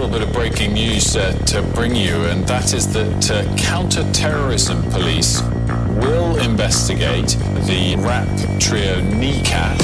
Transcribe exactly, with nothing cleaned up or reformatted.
little bit of breaking news uh, to bring you, and that is that uh, counter-terrorism police will investigate the rap trio Kneecap